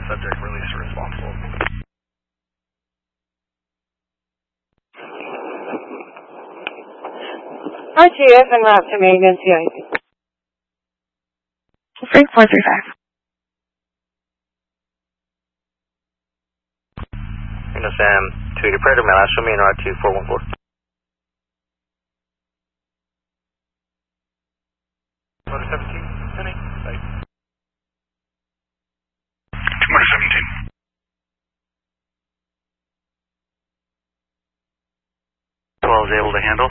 subject released or responsible. RTF and route to maintenance, CIC. Frank 435. Sam, 280 Predator, Mail, show me in RT 414. Motor 17, 10-8, bye. Motor 17. Is able to handle.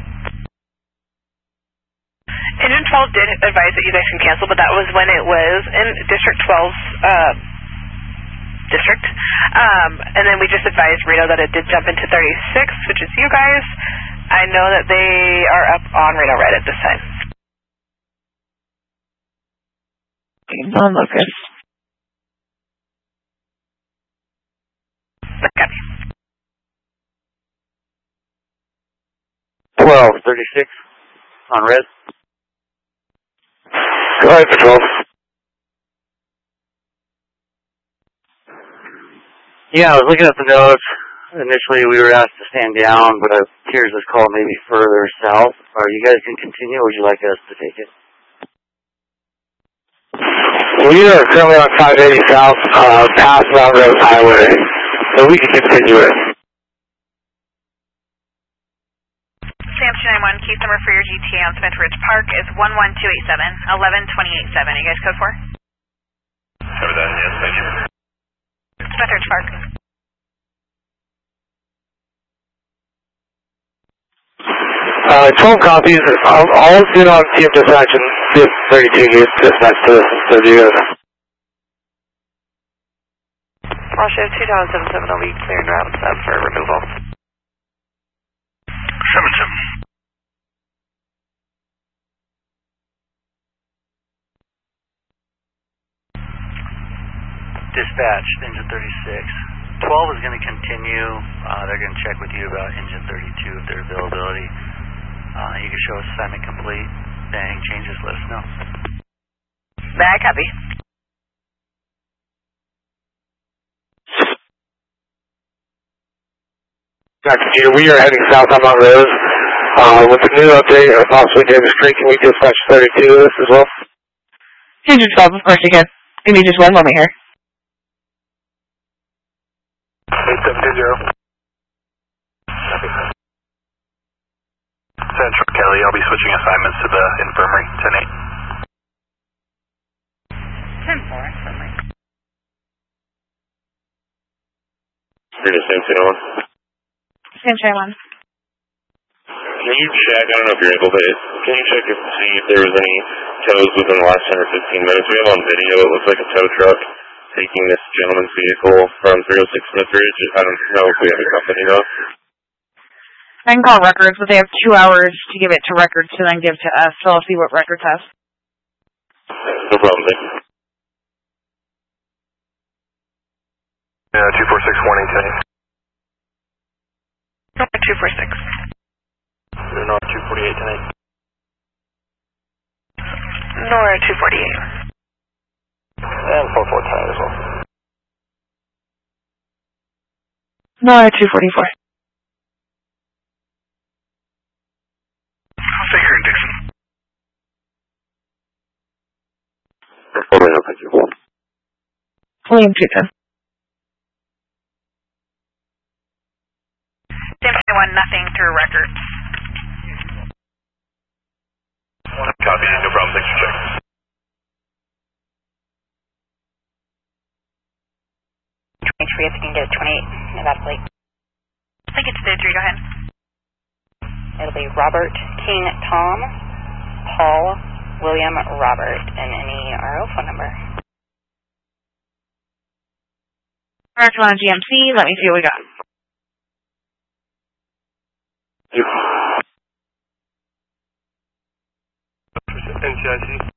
Engine 12 did advise that you guys can cancel, but that was when it was in District 12's district. And then we just advised Reno that it did jump into 36, which is you guys. I know that they are up on Reno Red at this time. Non-locus. Copy. 1236 on red. Go ahead, Patrol. Yeah, I was looking at the notes. Initially, we were asked to stand down, but it appears this call may be further south. Are you guys can continue, or would you like us to take it? We are currently on 580 south, past Mount Rose Highway, so we can continue it. Sam 291, case number for your GTA on Smith Ridge Park is 11287, 11287. You guys code 4? Cover that, yes, thank you. Smith Ridge Park. 12 copies. All in on team dispatch and 32 units dispatch to this instead of you guys. Roger 2077, I'll be clearing route 7 for removal. 77. Dispatch, engine 36. 12 is going to continue. They're going to check with you about engine 32 if their availability. You can show us assignment complete. If anything changes, let us know. Back, copy. Dr. Jeter, we are heading south on Mount Rose. With the new update of possibly Davis Creek, can we dispatch 32 of this as well? Engine 12, of course you can. Give me just one moment here. 8720. Central Kelly, I'll be switching assignments to the infirmary, 10-8. 10-4, infirmary. You're the same thing on? Same try one. Can you check, I don't know if you're able to, can you check and see if there was any tows within the last 10 or 15 minutes? We have on video, it looks like a tow truck taking this gentleman's vehicle from 306 Smith Ridge. I don't know if we have a company though. I can call records, but they have 2 hours to give it to records to then give to us, so I'll see what records has. No problem, thank you. 246 warning 10. 246. They're not 248 tonight. Nora 248. And 44 tonight as well. No, 244. I'll take her in Dixon. Thank you. William 210. Nothing through records. Copy, no problem, thanks for checking. If you can get 28 Nevada plate. I think it's 33, go ahead. It'll be Robert King Tom, Paul William Robert, and any RO phone number. Alright, on GMC, let me see what we got. NCIC.